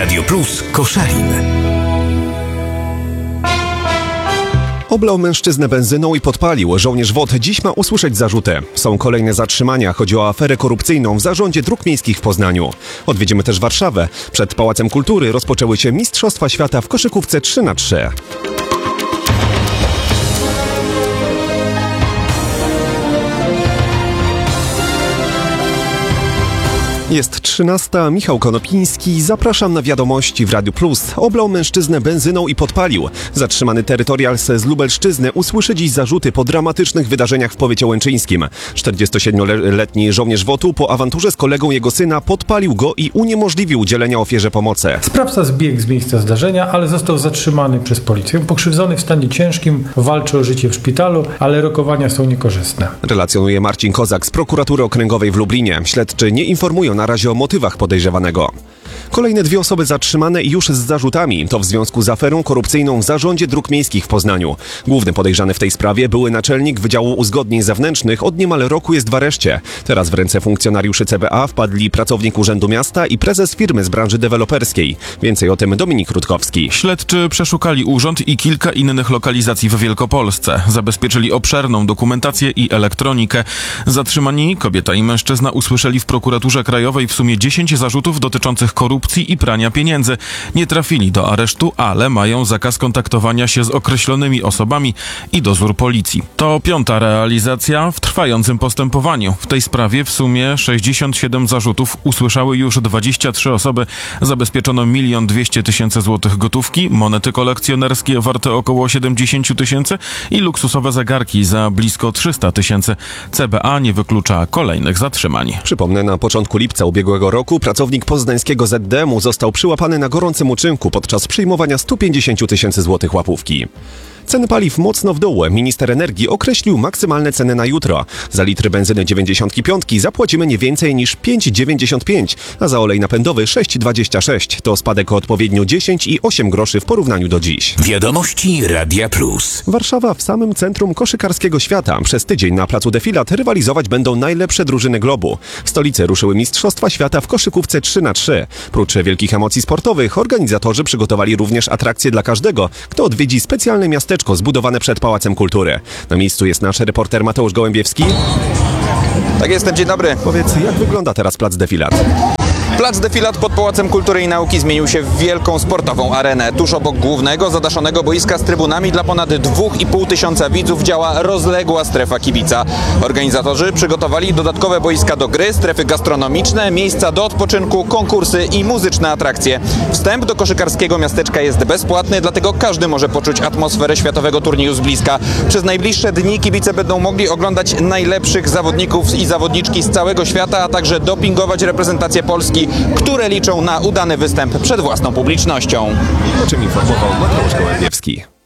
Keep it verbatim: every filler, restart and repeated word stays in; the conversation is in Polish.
Radio Plus Koszalin. Oblał mężczyznę benzyną i podpalił. Żołnierz W O T dziś ma usłyszeć zarzuty. Są kolejne zatrzymania. Chodzi o aferę korupcyjną w Zarządzie Dróg Miejskich w Poznaniu. Odwiedzimy też Warszawę. Przed Pałacem Kultury rozpoczęły się Mistrzostwa Świata w koszykówce trzy na trzy. Jest trzynasta, Michał Konopiński, zapraszam na wiadomości w Radiu Plus. Oblał mężczyznę benzyną i podpalił. Zatrzymany Territorials z Lubelszczyzny usłyszy dziś zarzuty po dramatycznych wydarzeniach w powiecie łęczyńskim. czterdziestosiedmioletni żołnierz W O T-u po awanturze z kolegą jego syna podpalił go i uniemożliwił udzielenia ofierze pomocy. Sprawca zbiegł z miejsca zdarzenia, ale został zatrzymany przez policję. Pokrzywdzony w stanie ciężkim walczy o życie w szpitalu, ale rokowania są niekorzystne. Relacjonuje Marcin Kozak z Prokuratury Okręgowej w Lublinie. Śledczy nie informują na razie o motywach podejrzewanego. Kolejne dwie osoby zatrzymane i już z zarzutami. To w związku z aferą korupcyjną w Zarządzie Dróg Miejskich w Poznaniu. Główny podejrzany w tej sprawie były naczelnik Wydziału Uzgodnień Zewnętrznych od niemal roku jest w areszcie. Teraz w ręce funkcjonariuszy C B A wpadli pracownik Urzędu Miasta i prezes firmy z branży deweloperskiej. Więcej o tym Dominik Rutkowski. Śledczy przeszukali urząd i kilka innych lokalizacji w Wielkopolsce. Zabezpieczyli obszerną dokumentację i elektronikę. Zatrzymani kobieta i mężczyzna usłyszeli w prokuraturze krajowej w sumie dziesięć zarzutów dotyczących korupcji i prania pieniędzy. Nie trafili do aresztu, ale mają zakaz kontaktowania się z określonymi osobami i dozór policji. To piąta realizacja w trwającym postępowaniu. W tej sprawie w sumie sześćdziesiąt siedem zarzutów usłyszały już dwadzieścia trzy osoby. Zabezpieczono milion dwieście tysięcy złotych gotówki, monety kolekcjonerskie warte około siedemdziesiąt tysięcy i luksusowe zegarki za blisko trzysta tysięcy. C B A nie wyklucza kolejnych zatrzymań. Przypomnę, na początku lipca ubiegłego roku pracownik poznańskiego Z D M u został przyłapany na gorącym uczynku podczas przyjmowania sto pięćdziesiąt tysięcy złotych łapówki. Ceny paliw mocno w dół. Minister energii określił maksymalne ceny na jutro. Za litry benzyny dziewięćdziesiąt pięć zapłacimy nie więcej niż pięć dziewięćdziesiąt pięć, a za olej napędowy sześć dwadzieścia sześć. To spadek o odpowiednio dziesięć i osiem groszy w porównaniu do dziś. Wiadomości Radia Plus. Warszawa w samym centrum koszykarskiego świata. Przez tydzień na placu Defilat rywalizować będą najlepsze drużyny globu. W stolicy ruszyły Mistrzostwa Świata w koszykówce trzy na trzy. Prócz wielkich emocji sportowych organizatorzy przygotowali również atrakcje dla każdego, kto odwiedzi specjalne miasteczko zbudowane przed Pałacem Kultury. Na miejscu jest nasz reporter Mateusz Gołębiewski. Tak jestem, dzień dobry. Powiedz, jak wygląda teraz plac Defilat? Plac Defilat pod Pałacem Kultury i Nauki zmienił się w wielką sportową arenę. Tuż obok głównego, zadaszonego boiska z trybunami dla ponad dwa i pół tysiąca widzów działa rozległa strefa kibica. Organizatorzy przygotowali dodatkowe boiska do gry, strefy gastronomiczne, miejsca do odpoczynku, konkursy i muzyczne atrakcje. Wstęp do koszykarskiego miasteczka jest bezpłatny, dlatego każdy może poczuć atmosferę światowego turnieju z bliska. Przez najbliższe dni kibice będą mogli oglądać najlepszych zawodników i zawodniczki z całego świata, a także dopingować reprezentację Polski, które liczą na udany występ przed własną publicznością. O czym informował Mateusz Gołębiewski.